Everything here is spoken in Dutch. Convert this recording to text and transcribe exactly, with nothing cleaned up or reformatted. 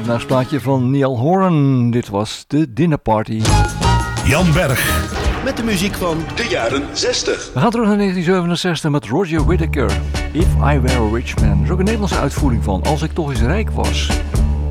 Eindejaarsplaatje van Niall Horan. Dit was de dinnerparty. Jan Berg. Met de muziek van de jaren zestig. We gaan terug naar negentien zevenenzestig met Roger Whittaker. If I Were a Rich Man. Dat is ook een Nederlandse uitvoering van Als ik toch eens rijk was.